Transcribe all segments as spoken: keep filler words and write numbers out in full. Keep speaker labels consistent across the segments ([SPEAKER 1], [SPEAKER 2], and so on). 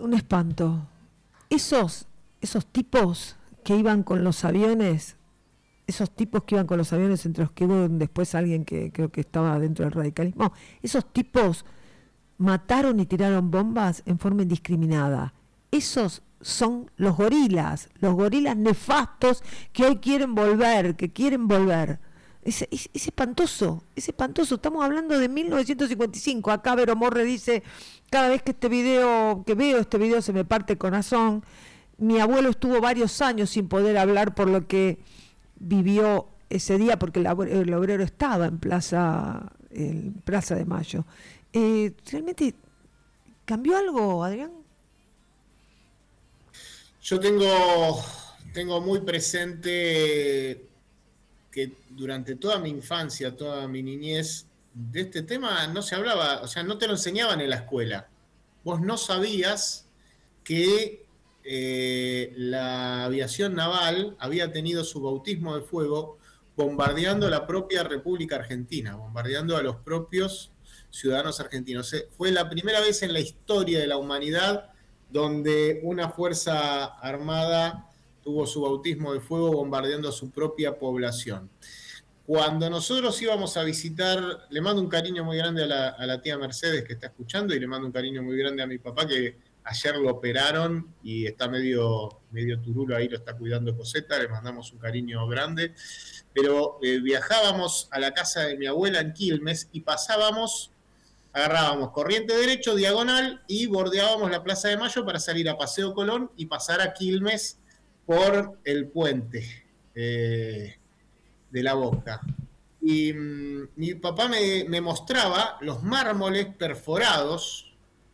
[SPEAKER 1] un espanto. Esos, esos tipos que iban con los aviones, esos tipos que iban con los aviones, entre los que hubo después alguien que creo que estaba dentro del radicalismo, esos tipos mataron y tiraron bombas en forma indiscriminada. Esos son los gorilas, los gorilas nefastos que hoy quieren volver, que quieren volver. Es, es, es espantoso, es espantoso. Estamos hablando de mil novecientos cincuenta y cinco. Acá Vero Morre dice, cada vez que este video, que veo este video se me parte el corazón. Mi abuelo estuvo varios años sin poder hablar por lo que vivió ese día, porque el, el obrero estaba en Plaza, en Plaza de Mayo. Eh, ¿Realmente cambió algo, Adrián?
[SPEAKER 2] Yo tengo, tengo muy presente que durante toda mi infancia, toda mi niñez, de este tema no se hablaba, o sea, no te lo enseñaban en la escuela. Vos no sabías que eh, la aviación naval había tenido su bautismo de fuego bombardeando la propia República Argentina, bombardeando a los propios ciudadanos argentinos. Fue la primera vez en la historia de la humanidad donde una fuerza armada tuvo su bautismo de fuego bombardeando a su propia población. Cuando nosotros íbamos a visitar, le mando un cariño muy grande a la, a la tía Mercedes que está escuchando, y le mando un cariño muy grande a mi papá, que ayer lo operaron y está medio, medio turulo ahí, lo está cuidando Coseta, le mandamos un cariño grande. Pero eh, viajábamos a la casa de mi abuela en Quilmes y pasábamos, agarrábamos corriente derecho, diagonal, y bordeábamos la Plaza de Mayo para salir a Paseo Colón y pasar a Quilmes por el puente eh, de la Boca. Y mmm, mi papá me, me mostraba los mármoles perforados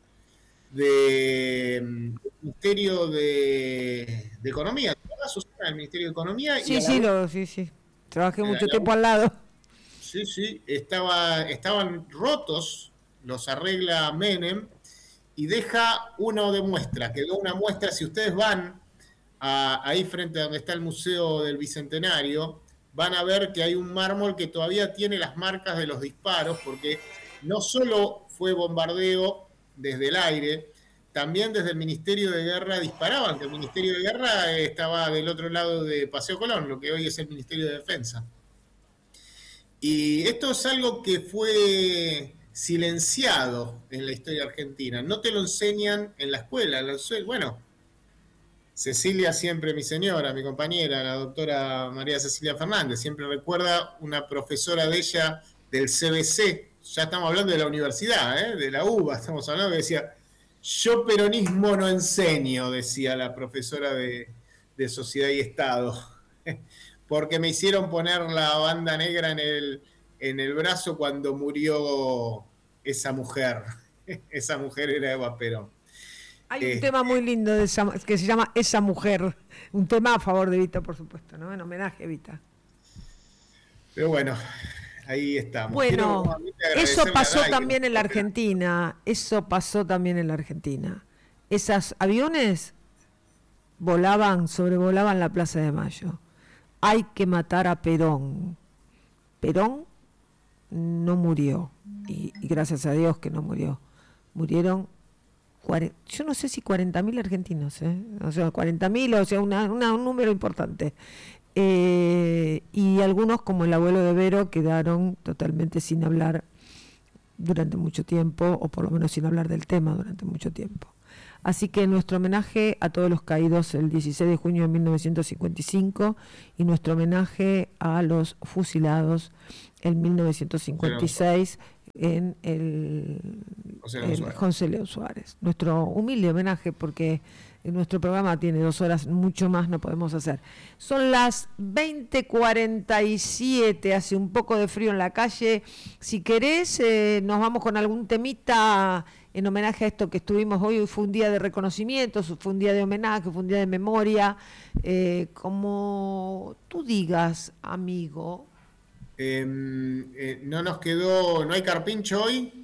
[SPEAKER 2] del de, Ministerio de, de Economía. ¿Verdad, el Ministerio de Economía?
[SPEAKER 1] Sí,
[SPEAKER 2] y
[SPEAKER 1] sí, lo, sí, sí. Trabajé mucho la, tiempo al lado.
[SPEAKER 2] Sí, sí. Estaba, estaban rotos, los arregla Menem y deja uno de muestra. Quedó una muestra, si ustedes van a, ahí frente a donde está el Museo del Bicentenario, van a ver que hay un mármol que todavía tiene las marcas de los disparos, porque no solo fue bombardeo desde el aire, también desde el Ministerio de Guerra disparaban, que el Ministerio de Guerra estaba del otro lado de Paseo Colón, lo que hoy es el Ministerio de Defensa. Y esto es algo que fue silenciado en la historia argentina. No te lo enseñan en la escuela. Bueno, Cecilia siempre, mi señora, mi compañera, la doctora María Cecilia Fernández, siempre recuerda una profesora de ella del C B C, ya estamos hablando de la universidad, ¿eh? De la U B A, estamos hablando, que decía, yo peronismo no enseño, decía la profesora de, de Sociedad y Estado, porque me hicieron poner la banda negra en el, en el brazo cuando murió esa mujer, esa mujer era Eva Perón.
[SPEAKER 1] Hay un eh, tema muy lindo de esa, que se llama Esa Mujer, un tema a favor de Evita, por supuesto, ¿no? En homenaje a Evita.
[SPEAKER 2] Pero bueno, ahí estamos.
[SPEAKER 1] Bueno, eso pasó también en la Argentina, eso pasó también en la Argentina. Esos aviones volaban, sobrevolaban la Plaza de Mayo. Hay que matar a Perón. Perón no murió, y, y gracias a Dios que no murió. Murieron yo no sé si cuarenta mil argentinos, ¿eh? O sea, cuarenta mil, o sea, una, una, un número importante. Eh, y algunos, como el abuelo de Vero, quedaron totalmente sin hablar durante mucho tiempo, o por lo menos sin hablar del tema durante mucho tiempo. Así que nuestro homenaje a todos los caídos el dieciséis de junio de mil novecientos cincuenta y cinco y nuestro homenaje a los fusilados en mil novecientos cincuenta y seis en el, el José León Suárez. Nuestro humilde homenaje, porque nuestro programa tiene dos horas, mucho más no podemos hacer. Son las veinte cuarenta y siete, hace un poco de frío en la calle. Si querés, eh, nos vamos con algún temita en homenaje a esto que estuvimos hoy. Hoy fue un día de reconocimiento, fue un día de homenaje, fue un día de memoria. Eh, como tú digas, amigo.
[SPEAKER 2] Eh, eh, no nos quedó, ¿no hay carpincho hoy?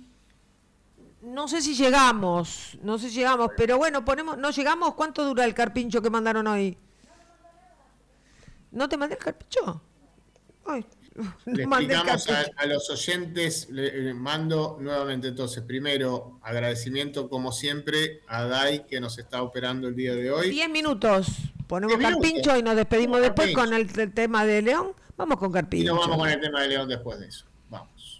[SPEAKER 1] No sé si llegamos, no sé si llegamos, pero bueno, ponemos, no llegamos. ¿Cuánto dura el carpincho que mandaron hoy? ¿No te mandé el carpincho? Ay,
[SPEAKER 2] Le
[SPEAKER 1] No mandé
[SPEAKER 2] explicamos a,
[SPEAKER 1] cartucho.
[SPEAKER 2] a los oyentes, le, le mando nuevamente entonces, primero, agradecimiento como siempre a Dai que nos está operando el día de hoy.
[SPEAKER 1] Diez minutos. Ponemos
[SPEAKER 2] Diez minutos.
[SPEAKER 1] Carpincho y nos despedimos
[SPEAKER 2] Ponemos
[SPEAKER 1] después
[SPEAKER 2] Carpincho.
[SPEAKER 1] con el, el tema de León. Vamos con
[SPEAKER 2] Y
[SPEAKER 1] Carpincho.
[SPEAKER 2] nos vamos con el tema de León después de eso. Vamos.